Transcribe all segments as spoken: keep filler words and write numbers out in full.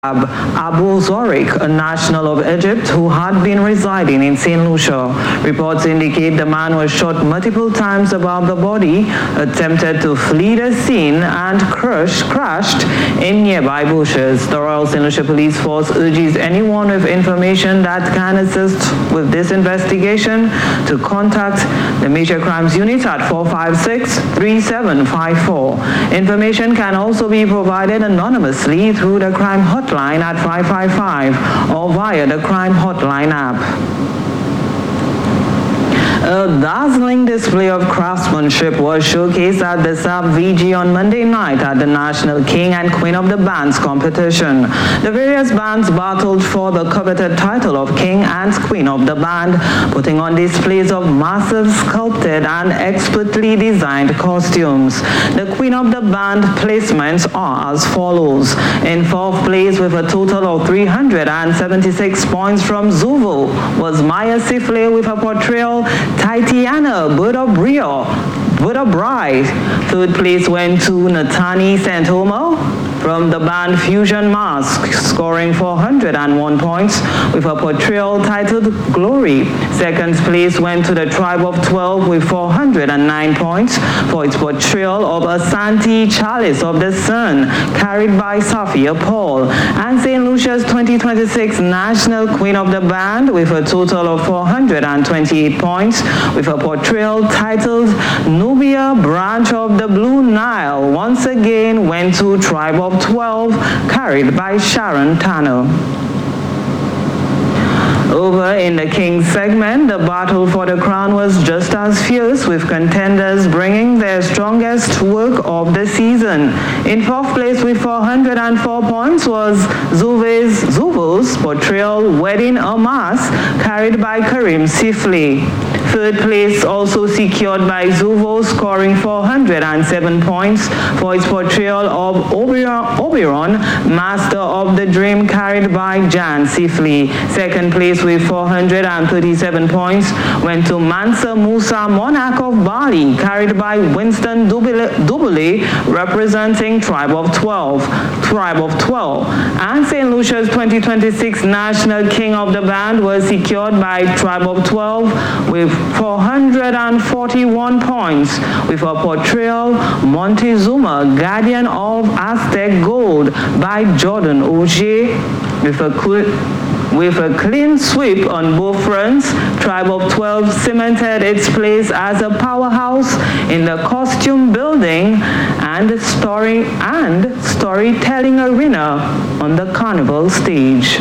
Abu Zorik, a national of Egypt who had been residing in Saint Lucia. Reports indicate the man was shot multiple times above the body, attempted to flee the scene, and crushed, crashed in nearby bushes. The Royal Saint Lucia Police Force urges anyone with information that can assist with this investigation to contact the Major Crimes Unit at four five six, three seven five four. Information can also be provided anonymously through the crime hotline at five five five or via the Crime Hotline app. A dazzling display of craftsmanship was showcased at the S A P V G on Monday night at the National King and Queen of the Bands competition. The various bands battled for the coveted title of King and Queen of the Band, putting on displays of massive sculpted and expertly designed costumes. The Queen of the Band placements are as follows. In fourth place with a total of three hundred seventy-six points from Zuvo was Maya Sifle with a portrayal Tatiana Budobrio, Budobride. Third place went to Natani Santomo from the band Fusion Mask, scoring four hundred one points with a portrayal titled Glory. Second place went to the Tribe of twelve with four hundred nine points for its portrayal of Asante Chalice of the Sun, carried by Sophia Paul. And Saint Lucia's twenty twenty-six National Queen of the Band with a total of four hundred twenty-eight points with a portrayal titled Nubia Branch of the Blue Nile once again went to Tribe of twelve, carried by Sharon Tanner. Over in the Kings segment, the battle for the crown was just as fierce, with contenders bringing their strongest work of the season. In fourth place with four hundred four points was Zuve's, Zuvo's portrayal Wedding a Mass, carried by Karim Sifli. Third place also secured by Zuvo, scoring four hundred seven points for its portrayal of Oberon, Oberon, Master of the Dream, carried by Jan Sifli. Second place with four hundred thirty-seven points went to Mansa Musa, Monarch of Bali, carried by Winston Dubele, representing Tribe of twelve. Tribe of twelve. And Saint Lucia's twenty twenty-six National King of the Band was secured by Tribe of twelve with four hundred forty-one points with a portrayal Montezuma, Guardian of Aztec Gold, by Jordan Oje with a With a clean sweep on both fronts. Tribe of twelve cemented its place as a powerhouse in the costume building and story and storytelling arena on the carnival stage.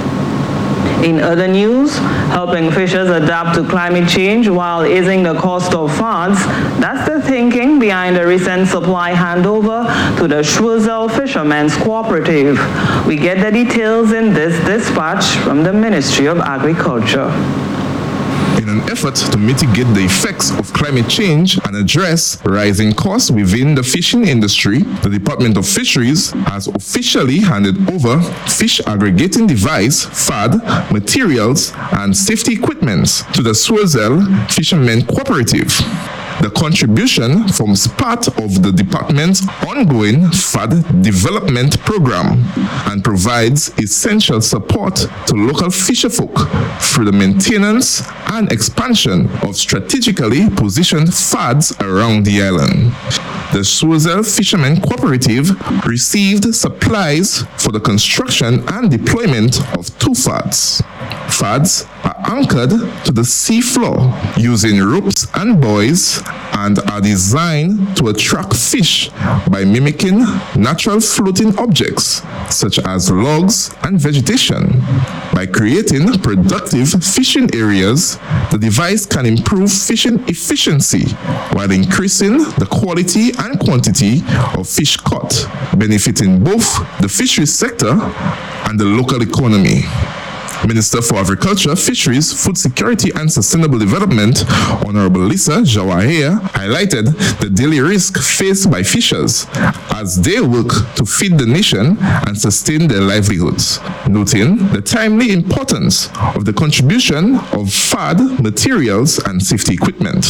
In other news, helping fishers adapt to climate change while easing the cost of fads, that's the thinking behind the recent supply handover to the Schwurzel Fishermen's Cooperative. We get the details in this dispatch from the Ministry of Agriculture. In an effort to mitigate the effects of climate change and address rising costs within the fishing industry, the Department of Fisheries has officially handed over fish aggregating device, F A D, materials, and safety equipment to the Schwurzel Fishermen Cooperative. The contribution forms part of the department's ongoing F A D development program and provides essential support to local fisherfolk through the maintenance and expansion of strategically positioned F A Ds around the island. The Schwurzel Fishermen Cooperative received supplies for the construction and deployment of two F A Ds. F A Ds are anchored to the sea floor using ropes and buoys and are designed to attract fish by mimicking natural floating objects such as logs and vegetation. By creating productive fishing areas, the device can improve fishing efficiency while increasing the quality and quantity of fish caught, benefiting both the fisheries sector and the local economy. Minister for Agriculture, Fisheries, Food Security and Sustainable Development, Honorable Lisa Jawahea, highlighted the daily risk faced by fishers as they work to feed the nation and sustain their livelihoods, noting the timely importance of the contribution of F A D materials and safety equipment.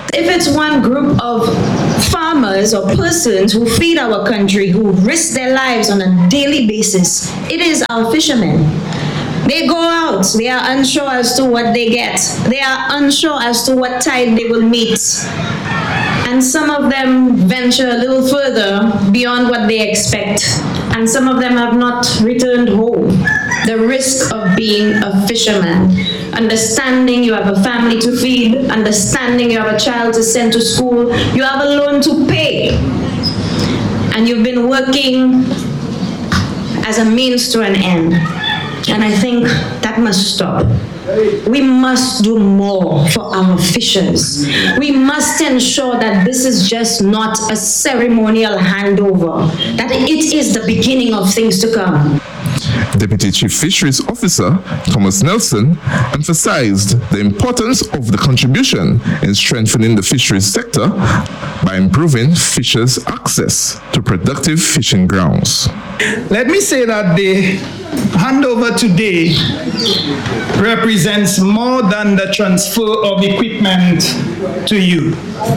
If it's one group of farmers or persons who feed our country, who risk their lives on a daily basis, it is our fishermen. They go out, they are unsure as to what they get. They are unsure as to what tide they will meet. And some of them venture a little further beyond what they expect. And some of them have not returned home. The risk of being a fisherman. Understanding you have a family to feed, understanding you have a child to send to school, you have a loan to pay. And you've been working as a means to an end. And I think that must stop. We must do more for our fishers. We must ensure that this is just not a ceremonial handover, that it is the beginning of things to come. Deputy Chief Fisheries Officer Thomas Nelson emphasized the importance of the contribution in strengthening the fisheries sector by improving fishers' access to productive fishing grounds. Let me say that the handover today represents more than the transfer of equipment to you.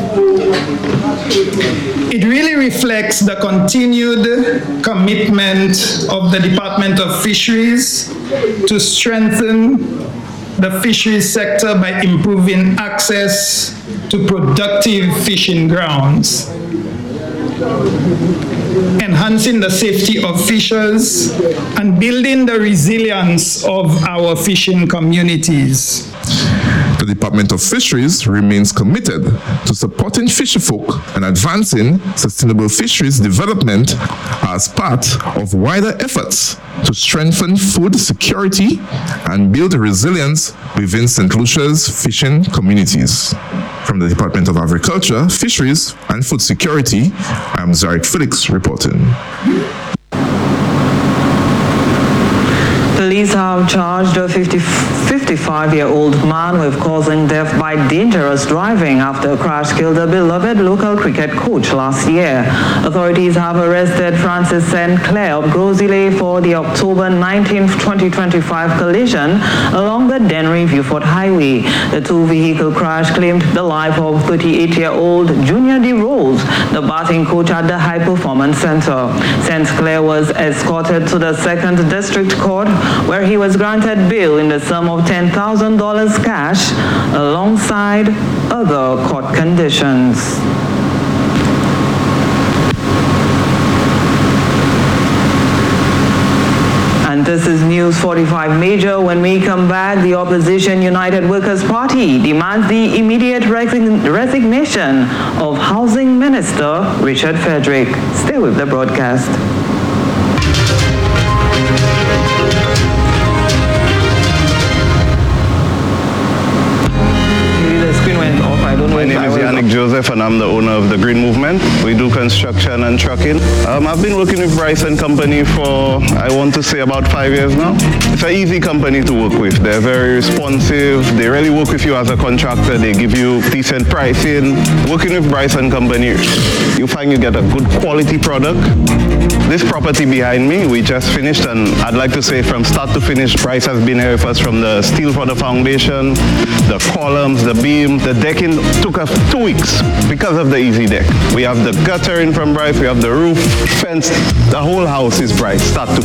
It really reflects the continued commitment of the Department of Fisheries to strengthen the fisheries sector by improving access to productive fishing grounds, enhancing the safety of fishers, and building the resilience of our fishing communities. The Department of Fisheries remains committed to supporting fisherfolk and advancing sustainable fisheries development as part of wider efforts to strengthen food security and build resilience within Saint Lucia's fishing communities. From the Department of Agriculture, Fisheries and Food Security, I am Zarek Felix reporting. Police have charged a fifty-five-year-old man with causing death by dangerous driving after a crash killed a beloved local cricket coach last year. Authorities have arrested Francis Saint Clair of Grosile for the October nineteenth, twenty twenty-five collision along the Dennery Viewfort Highway. The two-vehicle crash claimed the life of thirty-eight-year-old Junior D. Rose, the batting coach at the High Performance Center. Saint Clair was escorted to the Second District Court, where he was granted bail in the sum of ten thousand dollars cash alongside other court conditions. And this is News forty-five Major. When we come back, the opposition United Workers' Party demands the immediate resign resignation of Housing Minister Richard Frederick. Stay with the broadcast. My name is Yannick Joseph and I'm the owner of The Green Movement. We do construction and trucking. Um, I've been working with Bryce and Company for, I want to say, about five years now. It's an easy company to work with. They're very responsive. They really work with you as a contractor. They give you decent pricing. Working with Bryce and Company, you find you get a good quality product. This property behind me, we just finished, and I'd like to say from start to finish, Bryce has been here with us from the steel for the foundation, the columns, the beam, the decking took us two weeks because of the Easy Deck. We have the guttering from Bryce, we have the roof, fence, the whole house is Bryce, start to